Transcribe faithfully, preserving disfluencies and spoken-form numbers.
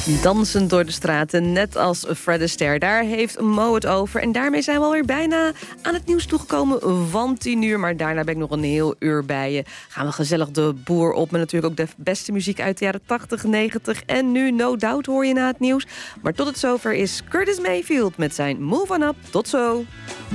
Dansend door de straten, net als Fred Astaire. Daar heeft Mo het over. En daarmee zijn we alweer bijna aan het nieuws toegekomen van tien uur. Maar daarna ben ik nog een heel uur bij je. Gaan we gezellig de boer op. Met natuurlijk ook de beste muziek uit de jaren tachtig, negentig. En nu No Doubt hoor je na het nieuws. Maar tot het zover is Curtis Mayfield met zijn Move On Up. Tot zo!